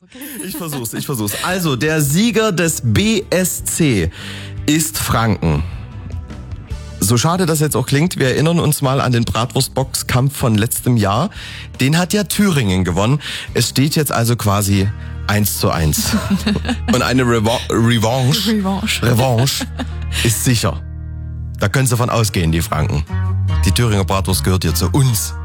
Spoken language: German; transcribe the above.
Ich versuch's. Also, der Sieger des BSC ist Franken. So schade das jetzt auch klingt, wir erinnern uns mal an den Bratwurstboxkampf von letztem Jahr. Den hat ja Thüringen gewonnen. Es steht jetzt also quasi 1:1. Und eine Revanche ist sicher. Da können Sie von ausgehen, die Franken. Die Thüringer Bratwurst gehört hier zu uns.